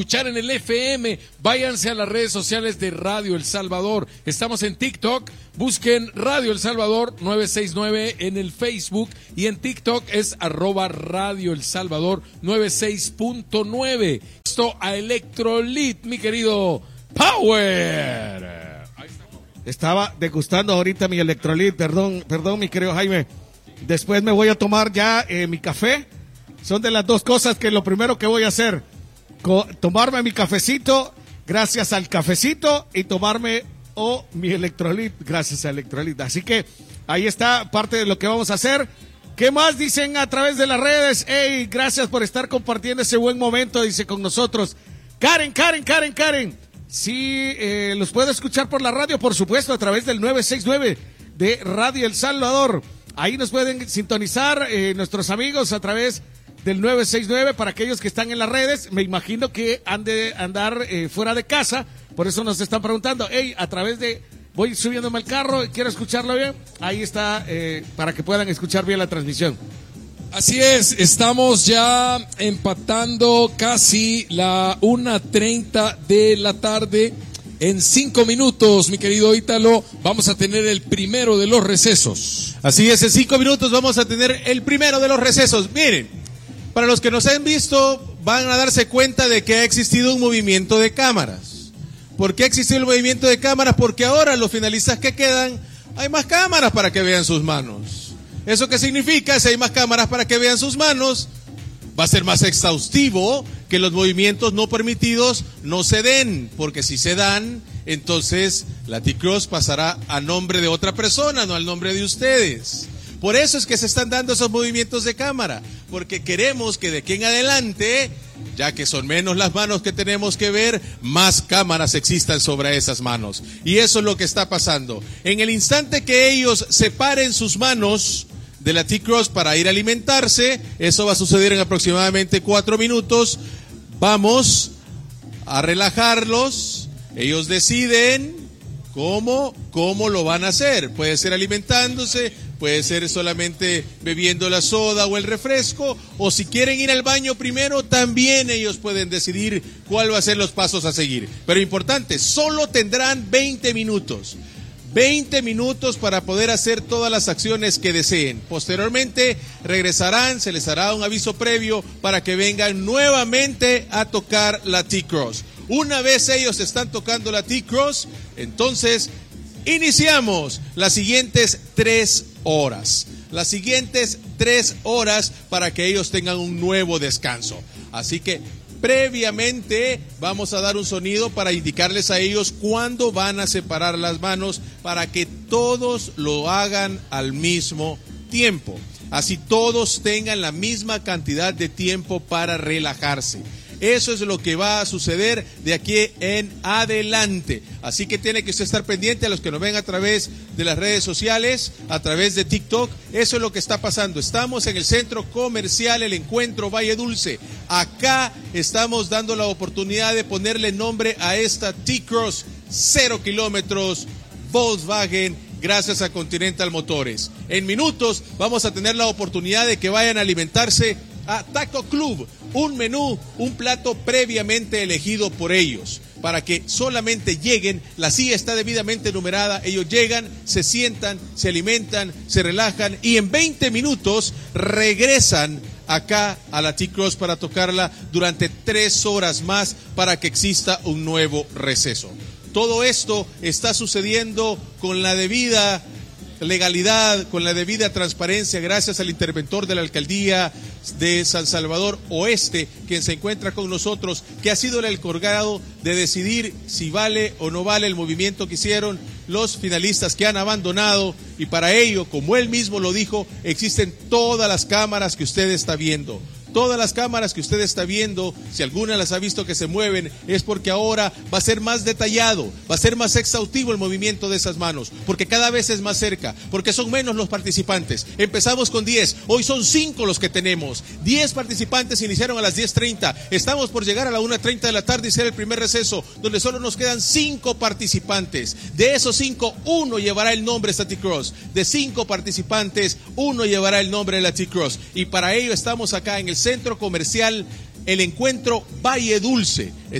Escuchar en el FM, váyanse a las redes sociales de Radio El Salvador. Estamos en TikTok, busquen Radio El Salvador 969 en el Facebook y en TikTok es @Radio El Salvador 96.9. Esto a Electrolit, mi querido Power. Estaba degustando ahorita mi Electrolit, perdón mi querido Jaime. Después me voy a tomar ya mi café. Son de las dos cosas que lo primero que voy a hacer. Tomarme mi cafecito gracias al cafecito y tomarme mi Electrolit gracias al Electrolit. Así que ahí está parte de lo que vamos a hacer. ¿Qué más dicen a través de las redes? Hey, gracias por estar compartiendo ese buen momento, dice con nosotros. Karen. Sí, los puedo escuchar por la radio, por supuesto, a través del 969 de Radio El Salvador. Ahí nos pueden sintonizar nuestros amigos a través del 969 para aquellos que están en las redes. Me imagino que han de andar fuera de casa, por eso nos están preguntando, hey, a través de, voy subiéndome al carro, quiero escucharlo bien, ahí está, para que puedan escuchar bien la transmisión. Así es, estamos ya empatando casi la 1:30 de la tarde. En 5 minutos, mi querido Ítalo, vamos a tener el primero de los recesos. Así es, en 5 minutos vamos a tener el primero de los recesos. Miren, para los que nos han visto, van a darse cuenta de que ha existido un movimiento de cámaras. ¿Por qué ha existido el movimiento de cámaras? Porque ahora los finalistas que quedan, hay más cámaras para que vean sus manos. ¿Eso qué significa? Si hay más cámaras para que vean sus manos, va a ser más exhaustivo que los movimientos no permitidos no se den, porque si se dan, entonces la T-Cross pasará a nombre de otra persona, no al nombre de ustedes. Por eso es que se están dando esos movimientos de cámara, porque queremos que de aquí en adelante, ya que son menos las manos que tenemos que ver, más cámaras existan sobre esas manos. Y eso es lo que está pasando. En el instante que ellos separen sus manos de la T-Cross para ir a alimentarse, eso va a suceder en aproximadamente 4 minutos, vamos a relajarlos, ellos deciden cómo lo van a hacer. Puede ser alimentándose, puede ser solamente bebiendo la soda o el refresco, o si quieren ir al baño primero, también ellos pueden decidir cuál va a ser los pasos a seguir. Pero importante, solo tendrán 20 minutos. 20 minutos para poder hacer todas las acciones que deseen. Posteriormente regresarán, se les hará un aviso previo para que vengan nuevamente a tocar la T-Cross. Una vez ellos están tocando la T-Cross, entonces iniciamos las siguientes 3 horas. Las siguientes 3 horas para que ellos tengan un nuevo descanso. Así que previamente vamos a dar un sonido para indicarles a ellos cuándo van a separar las manos para que todos lo hagan al mismo tiempo. Así todos tengan la misma cantidad de tiempo para relajarse. Eso es lo que va a suceder de aquí en adelante. Así que tiene que estar pendiente a los que nos ven a través de las redes sociales, a través de TikTok. Eso es lo que está pasando. Estamos en el centro comercial El Encuentro Valle Dulce. Acá estamos dando la oportunidad de ponerle nombre a esta T-Cross 0 kilómetros Volkswagen, gracias a Continental Motores. En minutos vamos a tener la oportunidad de que vayan a alimentarse a Taco Club, un menú, un plato previamente elegido por ellos, para que solamente lleguen, la silla está debidamente numerada, ellos llegan, se sientan, se alimentan, se relajan y en 20 minutos regresan acá a la T-Cross para tocarla durante 3 horas más para que exista un nuevo receso. Todo esto está sucediendo con la debida legalidad, con la debida transparencia, gracias al interventor de la alcaldía de San Salvador Oeste, quien se encuentra con nosotros, que ha sido el encargado de decidir si vale o no vale el movimiento que hicieron los finalistas que han abandonado, y para ello, como él mismo lo dijo, existen todas las cámaras que usted está viendo. Todas las cámaras que usted está viendo, si alguna las ha visto que se mueven, es porque ahora va a ser más detallado, va a ser más exhaustivo el movimiento de esas manos, porque cada vez es más cerca, porque son menos los participantes. Empezamos con 10, hoy son 5 los que tenemos. 10 participantes iniciaron a las 10:30, estamos por llegar a la 1:30 de la tarde y ser el primer receso, donde solo nos quedan 5 participantes. De esos 5, 1 llevará el nombre de esta T-Cross. De 5 participantes, 1 llevará el nombre de la T-Cross. Y para ello estamos acá en el Centro Comercial el encuentro Valle Dulce.